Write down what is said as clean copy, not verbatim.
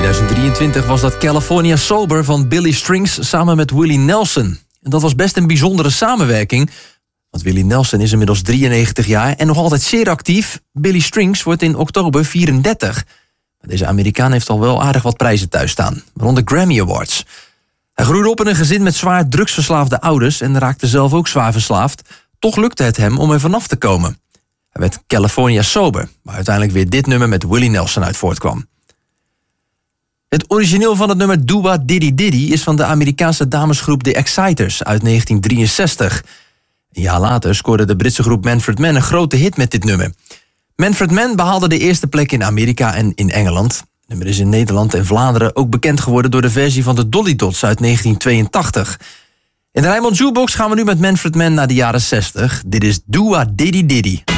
2023 was dat California Sober van Billy Strings samen met Willie Nelson. En dat was best een bijzondere samenwerking, want Willie Nelson is inmiddels 93 jaar en nog altijd zeer actief. Billy Strings wordt in oktober 34. Deze Amerikaan heeft al wel aardig wat prijzen thuis staan, waaronder Grammy Awards. Hij groeide op in een gezin met zwaar drugsverslaafde ouders en raakte zelf ook zwaar verslaafd. Toch lukte het hem om er vanaf te komen. Hij werd California Sober, waar uiteindelijk weer dit nummer met Willie Nelson uit voortkwam. Het origineel van het nummer Do-Wah Diddy Diddy is van de Amerikaanse damesgroep The Exciters uit 1963. Een jaar later scoorde de Britse groep Manfred Mann een grote hit met dit nummer. Manfred Mann behaalde de eerste plek in Amerika en in Engeland. Het nummer is in Nederland en Vlaanderen ook bekend geworden door de versie van de Dolly Dots uit 1982. In de Rijnmond Jukebox gaan we nu met Manfred Mann naar de jaren 60. Dit is Do-Wah Diddy Diddy.